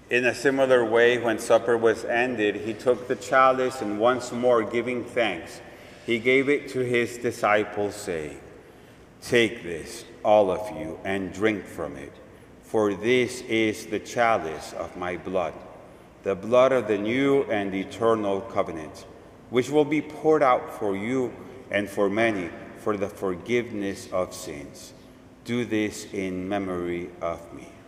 In a similar way, when supper was ended, he took the chalice and once more giving thanks, he gave it to his disciples, saying, "Take this, all of you, and drink from it, for this is the chalice of my blood, the blood of the new and eternal covenant, which will be poured out for you and for many for the forgiveness of sins. Do this in memory of me."